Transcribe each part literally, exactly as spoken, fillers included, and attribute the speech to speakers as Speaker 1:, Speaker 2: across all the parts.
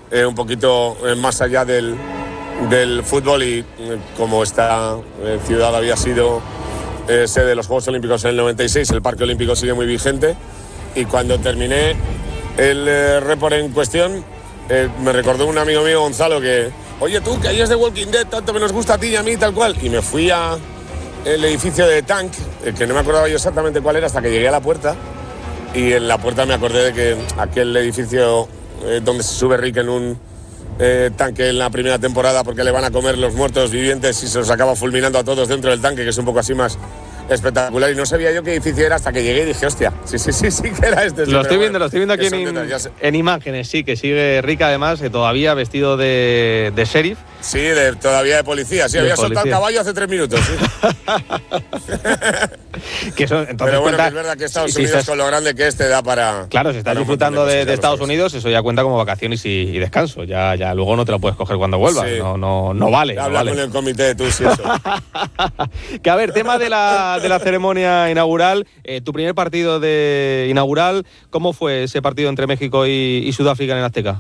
Speaker 1: eh, un poquito eh, más allá del, del fútbol y eh, como esta eh, ciudad había sido eh, sede de los Juegos Olímpicos en el noventa y seis, el Parque Olímpico sigue muy vigente y cuando terminé el eh, report en cuestión eh, me recordó un amigo mío, Gonzalo, que oye tú, que ahí es de Walking Dead, tanto que nos gusta a ti y a mí, tal cual, y me fui a el edificio de Tank, eh, que no me acordaba yo exactamente cuál era hasta que llegué a la puerta y en la puerta me acordé de que aquel edificio eh, donde se sube Rick en un eh, tanque en la primera temporada porque le van a comer los muertos vivientes y se los acaba fulminando a todos dentro del tanque, que es un poco así más espectacular, y no sabía yo qué edificio era hasta que llegué y dije, hostia, sí, sí, sí, sí que era este.
Speaker 2: Lo estoy viendo, lo estoy viendo aquí en, en imágenes, sí, que sigue Rick además, eh, todavía vestido de, de sheriff.
Speaker 1: Sí, de, todavía de policía, sí, de había policía. Soltado el caballo hace tres minutos, sí.
Speaker 2: que eso, entonces
Speaker 1: Pero bueno,
Speaker 2: cuenta,
Speaker 1: que es verdad que Estados
Speaker 2: si,
Speaker 1: Unidos
Speaker 2: si estás,
Speaker 1: con lo grande que este da para...
Speaker 2: Claro, si estás
Speaker 1: para
Speaker 2: disfrutando de, de Estados
Speaker 1: cosas.
Speaker 2: Unidos, eso ya cuenta como vacaciones y, y descanso, ya, ya luego no te lo puedes coger cuando vuelvas, sí. no, no, no vale.
Speaker 1: Habla
Speaker 2: no vale.
Speaker 1: con el comité de tus y eso.
Speaker 2: Que a ver, tema de la, de la ceremonia inaugural, eh, tu primer partido de inaugural, ¿cómo fue ese partido entre México y, y Sudáfrica en el Azteca?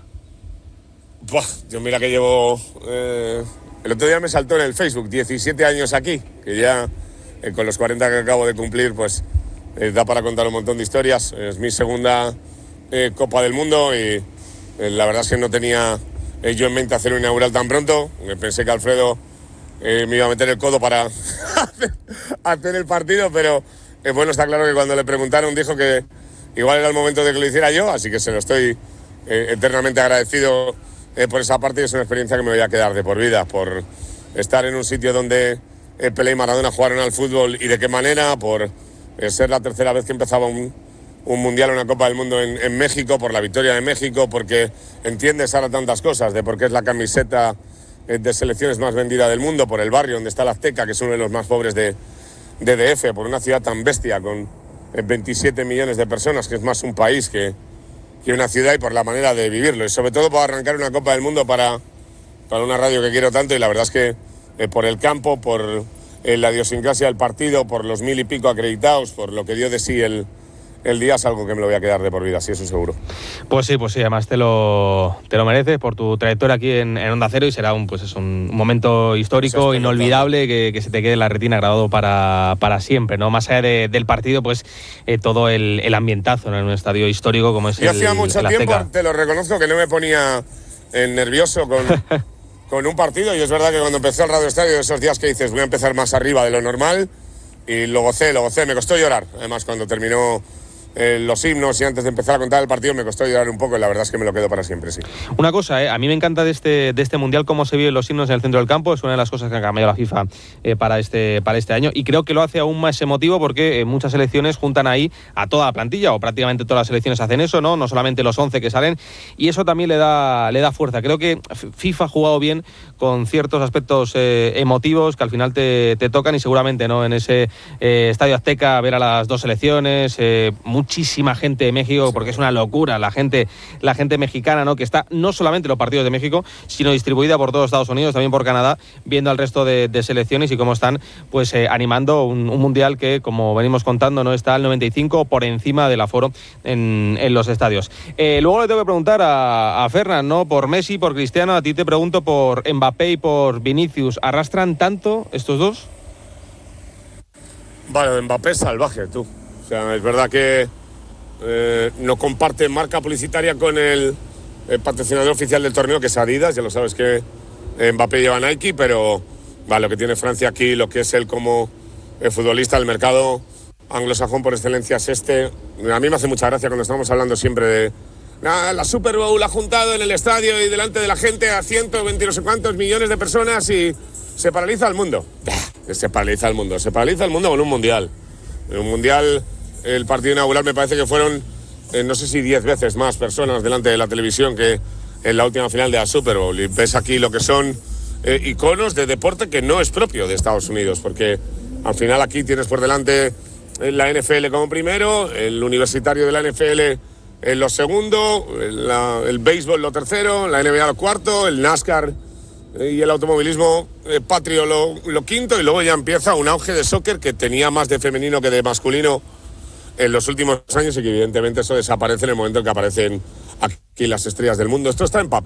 Speaker 1: Buah, yo mira que llevo... Eh, el otro día me saltó en el Facebook, diecisiete años aquí, que ya eh, con los cuarenta que acabo de cumplir, pues eh, da para contar un montón de historias. Es mi segunda eh, Copa del Mundo y eh, la verdad es que no tenía eh, yo en mente hacer un inaugural tan pronto. Pensé que Alfredo eh, me iba a meter el codo para hacer, hacer el partido, pero eh, bueno, está claro que cuando le preguntaron dijo que igual era el momento de que lo hiciera yo, así que se lo estoy eh, eternamente agradecido eh, por esa parte y es una experiencia que me voy a quedar de por vida, por estar en un sitio donde eh, Pelé y Maradona jugaron al fútbol y de qué manera, por eh, ser la tercera vez que empezaba un, un Mundial, una Copa del Mundo en, en México, por la victoria de México, porque entiendes ahora tantas cosas, de por qué es la camiseta eh, de selecciones más vendida del mundo, por el barrio donde está la Azteca, que es uno de los más pobres de, de D F, por una ciudad tan bestia con eh, veintisiete millones de personas, que es más un país que, que una ciudad, y por la manera de vivirlo, y sobre todo por arrancar una Copa del Mundo para, para una radio que quiero tanto, y la verdad es que eh, por el campo, por eh, la idiosincrasia del partido, por los mil y pico acreditados, por lo que dio de sí el, el día, es algo que me lo voy a quedar de por vida, sí, eso seguro.
Speaker 2: Pues sí, pues sí, además te lo, te lo mereces por tu trayectoria aquí en, en Onda Cero, y será un, pues es un momento histórico, inolvidable, que, que se te quede en la retina grabado para, para siempre, ¿no? Más allá de, del partido, pues eh, todo el, el ambientazo, ¿no? En un estadio histórico como es Yo el
Speaker 1: Yo hacía mucho
Speaker 2: el
Speaker 1: tiempo, te lo reconozco, que no me ponía eh, nervioso con, con un partido, y es verdad que cuando empezó el Radio Estadio, esos días que dices voy a empezar más arriba de lo normal, y lo gocé, lo gocé, me costó llorar, además cuando terminó Eh, los himnos y antes de empezar a contar el partido me costó llorar un poco, y la verdad es que me lo quedo para siempre, sí.
Speaker 2: Una cosa, eh, a mí me encanta de este, de este Mundial cómo se viven los himnos en el centro del campo, es una de las cosas que ha cambiado la FIFA eh, para, este, para este año, y creo que lo hace aún más emotivo porque eh, muchas selecciones juntan ahí a toda la plantilla, o prácticamente todas las selecciones hacen eso, ¿no? No solamente los once que salen, y eso también le da, le da fuerza. Creo que FIFA ha jugado bien con ciertos aspectos eh, emotivos que al final te, te tocan, y seguramente, ¿no? En ese eh, Estadio Azteca ver a las dos selecciones, eh, muchísima gente de México, porque es una locura la gente, la gente mexicana, ¿no? Que está no solamente en los partidos de México, sino distribuida por todos Estados Unidos, también por Canadá, viendo al resto de, de selecciones y cómo están pues eh, animando un, un mundial que, como venimos contando, no está al noventa y cinco por encima del aforo en, en los estadios. Eh, luego le tengo que preguntar a, a Fernan, ¿no? Por Messi, por Cristiano, a ti te pregunto por Mbappé y por Vinicius. ¿Arrastran tanto estos dos?
Speaker 1: Bueno, Mbappé es salvaje, tú. O sea, es verdad que Eh, no comparte marca publicitaria con el, el patrocinador oficial del torneo, que es Adidas. Ya lo sabes que Mbappé lleva Nike, pero vale, lo que tiene Francia aquí, lo que es él como eh, futbolista, el mercado anglosajón por excelencia es este. A mí me hace mucha gracia cuando estamos hablando siempre de ah, la Super Bowl ha juntado en el estadio y delante de la gente a ciento veinte no sé cuántos millones de personas y se paraliza el mundo. Se paraliza el mundo, se paraliza el mundo con un mundial. En un mundial, el partido inaugural me parece que fueron, eh, no sé si diez veces más personas delante de la televisión que en la última final de la Super Bowl. Y ves aquí lo que son eh, iconos de deporte que no es propio de Estados Unidos, porque al final aquí tienes por delante la N F L como primero, el universitario de la N F L en lo segundo, la, el béisbol lo tercero, la N B A lo cuarto, el NASCAR eh, y el automovilismo eh, patrio lo, lo quinto, y luego ya empieza un auge de soccer que tenía más de femenino que de masculino en los últimos años, y que evidentemente eso desaparece en el momento en que aparecen aquí las estrellas del mundo. Esto está en papel.